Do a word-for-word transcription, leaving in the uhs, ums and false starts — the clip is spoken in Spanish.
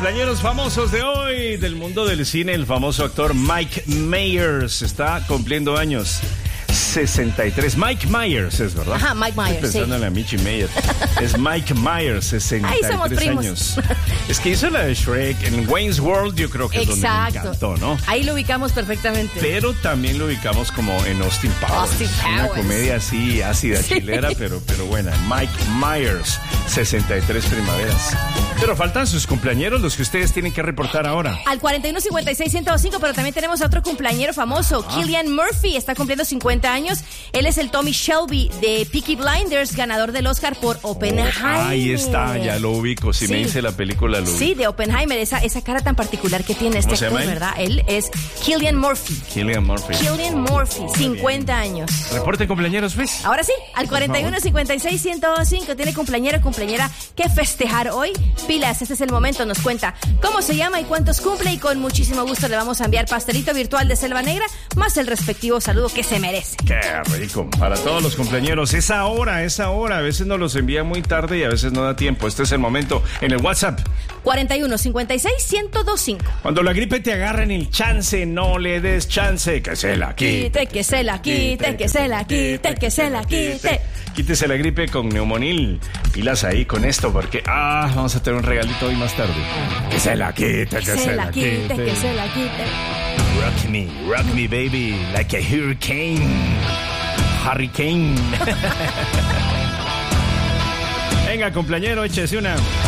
Cumpleaños famosos de hoy del mundo del cine. El famoso actor Mike Myers está cumpliendo años. sesenta y tres. Mike Myers es, ¿verdad? Ajá, Mike Myers, Estoy pensando sí. en la Michi Meyer. Es Mike Myers, sesenta y tres Ahí somos primos. años. Es que hizo la de Shrek en Wayne's World, yo creo que es donde me encantó, ¿no? Ahí lo ubicamos perfectamente. Pero también lo ubicamos como en Austin Powers. Austin Una Powers. comedia así ácida, Sí. chilera, pero, pero buena. Mike Myers, sesenta y tres primaveras. Pero faltan sus cumpleañeros, los que ustedes tienen que reportar ahora. Al cuarenta y uno cincuenta y seis ciento cinco, pero también tenemos a otro cumpleañero famoso, Ah. Cillian Murphy, está cumpliendo cincuenta años. Él es el Tommy Shelby de Peaky Blinders, ganador del Oscar por Oppenheimer. Oh, ahí está, ya lo ubico. Si Sí. me dice la película, lo ubico. Sí, de Oppenheimer, esa, esa cara tan particular que tiene este ¿Cómo se actor, llama él? ¿verdad? Él es Cillian Murphy. Cillian Murphy. Cillian Murphy, cincuenta años. Reporte cumpleaños, pues. Ahora sí, al cuarenta y uno cincuenta y seis ciento cinco tiene cumpleañero o cumpleañera que festejar hoy. Pilas, este es el momento, nos cuenta cómo se llama y cuántos cumple, y con muchísimo gusto le vamos a enviar pastelito virtual de Selva Negra, más el respectivo saludo que se merece. Qué rico. Para todos los cumpleaños, esa hora, esa hora. A veces nos los envían muy tarde y a veces no da tiempo. Este es el momento en el WhatsApp. cuarenta y uno cincuenta y seis ciento veinticinco. Cuando la gripe te agarra en el chance, no le des chance, que se la quite. Quite, que se la quite, que se la quite, que se la quite. Quítese la gripe con Neumonil. Pilas ahí con esto porque, ah, vamos a tener un regalito hoy más tarde. Que se la quite, que Que se la quite, que se la quite. Rock me, rock me baby, like a hurricane. Hurricane. Venga, cumpleañero, échese una.